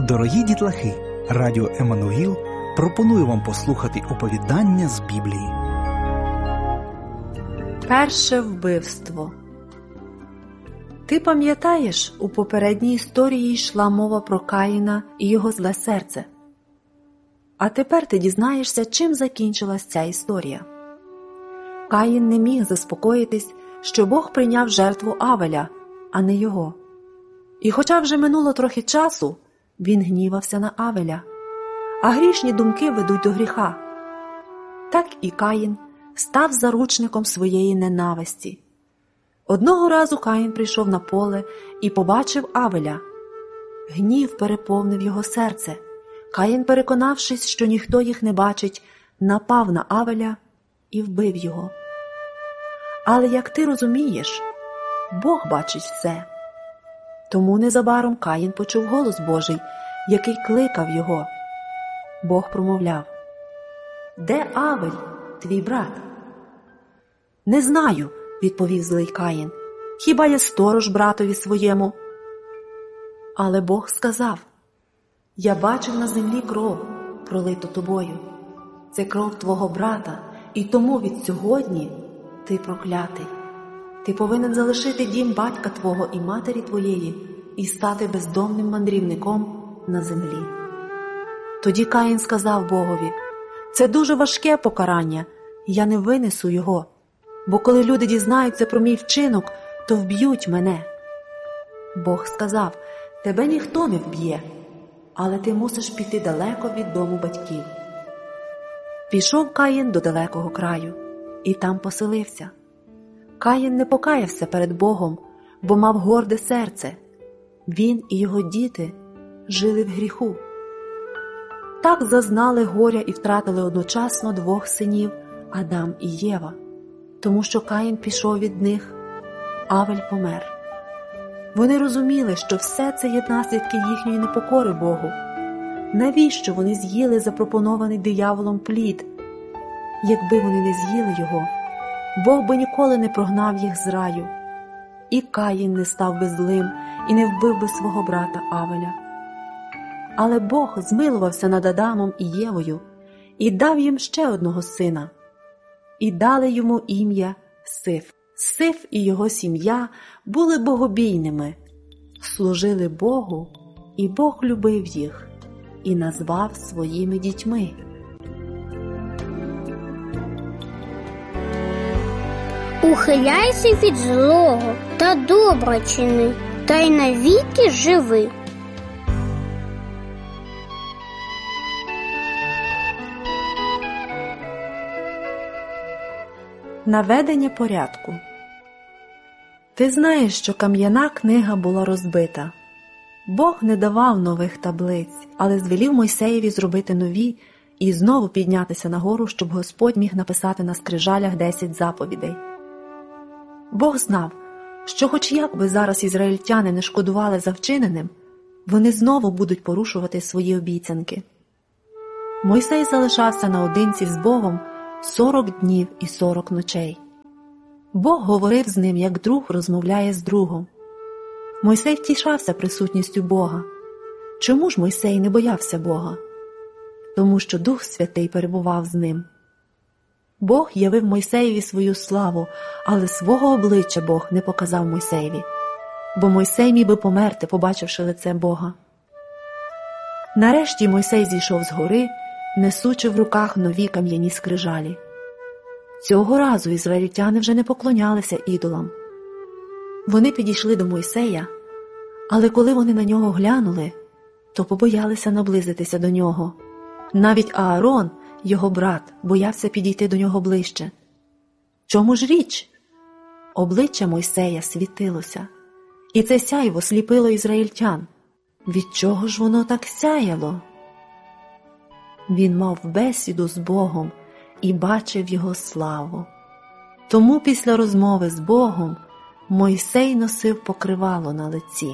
Дорогі дітлахи, Радіо Еммануїл пропонує вам послухати оповідання з Біблії. Перше вбивство. Ти пам'ятаєш, у попередній історії йшла мова про Каїна і його зле серце. А тепер ти дізнаєшся, чим закінчилась ця історія. Каїн не міг заспокоїтись, що Бог прийняв жертву Авеля, а не його. І хоча вже минуло трохи часу, він гнівався на Авеля. А грішні думки ведуть до гріха. Так і Каїн став заручником своєї ненависті. Одного разу Каїн прийшов на поле і побачив Авеля. Гнів переповнив його серце. Каїн, переконавшись, що ніхто їх не бачить, напав на Авеля і вбив його. Але, як ти розумієш, Бог бачить все. Тому незабаром Каїн почув голос Божий, який кликав його. Бог промовляв: «Де Авель, твій брат?» «Не знаю», – відповів злий Каїн. «Хіба я сторож братові своєму?» Але Бог сказав: «Я бачив на землі кров, пролиту тобою. Це кров твого брата, і тому від сьогодні ти проклятий. Ти повинен залишити дім батька твого і матері твоєї і стати бездомним мандрівником на землі». Тоді Каїн сказав Богові: «Це дуже важке покарання, я не винесу його, бо коли люди дізнаються про мій вчинок, то вб'ють мене». Бог сказав: «Тебе ніхто не вб'є, але ти мусиш піти далеко від дому батьків». Пішов Каїн до далекого краю і там поселився. Каїн не покаявся перед Богом, бо мав горде серце. Він і його діти жили в гріху. Так зазнали горя і втратили одночасно двох синів – Адам і Єва. Тому що Каїн пішов від них, Авель помер. Вони розуміли, що все це є наслідки їхньої непокори Богу. Навіщо вони з'їли запропонований дияволом плід? Якби вони не з'їли його, Бог би ніколи не прогнав їх з раю. І Каїн не став би злим і не вбив би свого брата Авеля. Але Бог змилувався над Адамом і Євою і дав їм ще одного сина. І дали йому ім'я Сиф. Сиф і його сім'я були богобійними, служили Богу, і Бог любив їх і назвав своїми дітьми. Ухиляйся від злого та добре чини, та й навіки живи. Наведення порядку. Ти знаєш, що кам'яна книга була розбита. Бог не давав нових таблиць, але звелів Мойсеєві зробити нові і знову піднятися на гору, щоб Господь міг написати на скрижалях 10 заповідей. Бог знав, що хоч як би зараз ізраїльтяни не шкодували за вчиненим, вони знову будуть порушувати свої обіцянки. Мойсей залишався наодинці з Богом 40 днів і 40 ночей. Бог говорив з ним, як друг розмовляє з другом. Мойсей втішався присутністю Бога. Чому ж Мойсей не боявся Бога? Тому що Дух Святий перебував з ним. Бог явив Мойсеєві свою славу, але свого обличчя Бог не показав Мойсеєві, бо Мойсей міг би померти, побачивши лице Бога. Нарешті Мойсей зійшов з гори, несучи в руках нові кам'яні скрижалі. Цього разу ізраїльтяни вже не поклонялися ідолам. Вони підійшли до Мойсея, але коли вони на нього глянули, то побоялися наблизитися до нього. Навіть Аарон, його брат, боявся підійти до нього ближче. Чому ж річ? Обличчя Мойсея світилося, і це сяйво сліпило ізраїльтян. Від чого ж воно так сяяло? Він мав бесіду з Богом і бачив його славу. Тому після розмови з Богом Мойсей носив покривало на лиці.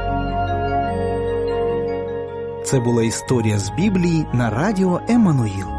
Це була історія з Біблії на радіо Еммануїл.